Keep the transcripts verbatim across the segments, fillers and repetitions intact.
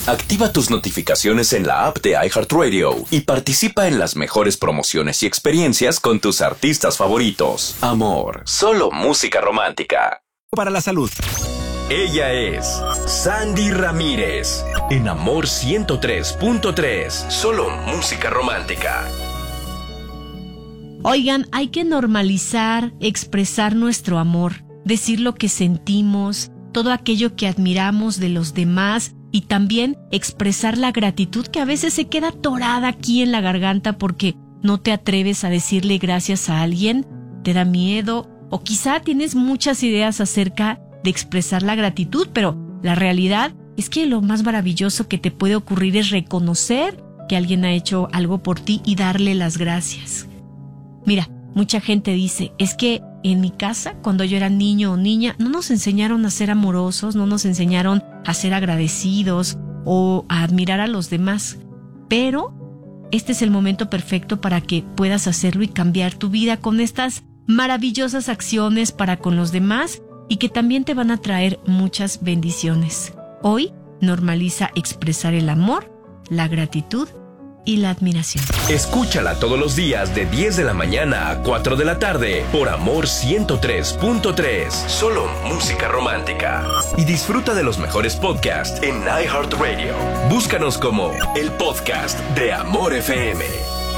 Activa tus notificaciones en la app de iHeartRadio y participa en las mejores promociones y experiencias con tus artistas favoritos. Amor, solo música romántica. Para la salud. Ella es Sandy Ramírez, en Amor ciento tres punto tres, solo música romántica. Oigan, hay que normalizar, expresar nuestro amor, decir lo que sentimos, todo aquello que admiramos de los demás y también expresar la gratitud que a veces se queda atorada aquí en la garganta porque no te atreves a decirle gracias a alguien, te da miedo o quizá tienes muchas ideas acerca de expresar la gratitud, pero la realidad es que lo más maravilloso que te puede ocurrir es reconocer que alguien ha hecho algo por ti y darle las gracias. Mira, mucha gente dice, es que en mi casa, cuando yo era niño o niña, no nos enseñaron a ser amorosos, no nos enseñaron a ser agradecidos o a admirar a los demás. Pero este es el momento perfecto para que puedas hacerlo y cambiar tu vida con estas maravillosas acciones para con los demás y que también te van a traer muchas bendiciones. Hoy normaliza expresar el amor, la gratitud y la admiración. Escúchala todos los días de diez de la mañana a cuatro de la tarde por Amor ciento tres punto tres. Solo música romántica. Y disfruta de los mejores podcasts en iHeartRadio. Búscanos como el podcast de Amor F M.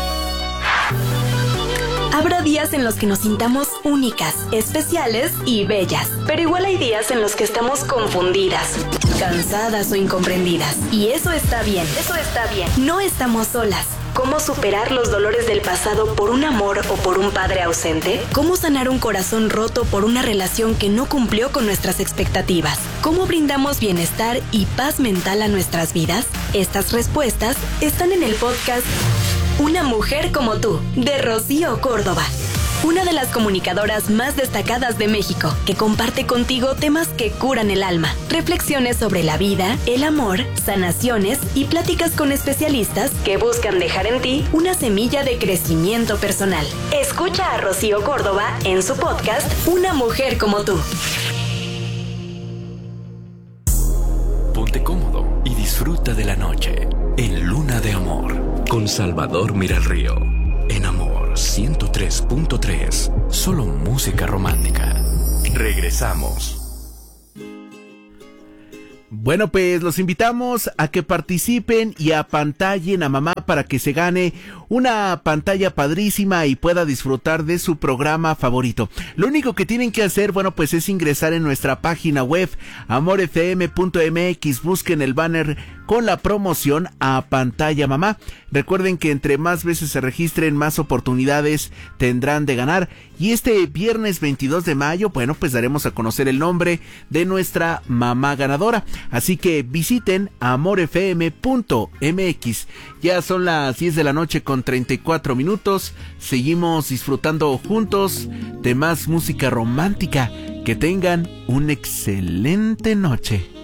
Habrá días en los que nos sintamos únicas, especiales y bellas. Pero igual hay días en los que estamos confundidas, cansadas o incomprendidas. Y eso está bien, eso está bien. No estamos solas. ¿Cómo superar los dolores del pasado por un amor o por un padre ausente? ¿Cómo sanar un corazón roto por una relación que no cumplió con nuestras expectativas? ¿Cómo brindamos bienestar y paz mental a nuestras vidas? Estas respuestas están en el podcast Una mujer como tú, de Rocío Córdoba. Una de las comunicadoras más destacadas de México, que comparte contigo temas que curan el alma, reflexiones sobre la vida, el amor, sanaciones y pláticas con especialistas que buscan dejar en ti una semilla de crecimiento personal. Escucha a Rocío Córdoba en su podcast Una mujer como tú. Ponte cómodo y disfruta de la noche en Luna de Amor con Salvador Miralrío. En Amor ciento tres punto tres, solo música romántica. Regresamos. Bueno, pues los invitamos a que participen y apantallen a mamá para que se gane una pantalla padrísima y pueda disfrutar de su programa favorito. Lo único que tienen que hacer, bueno, pues es ingresar en nuestra página web amor f m punto m x, busquen el banner con la promoción a pantalla mamá. Recuerden que entre más veces se registren, más oportunidades tendrán de ganar. Y este viernes veintidós de mayo, bueno, pues daremos a conocer el nombre de nuestra mamá ganadora. Así que visiten amor f m punto m x. Ya son las diez de la noche con treinta y cuatro minutos. Seguimos disfrutando juntos de más música romántica. Que tengan una excelente noche.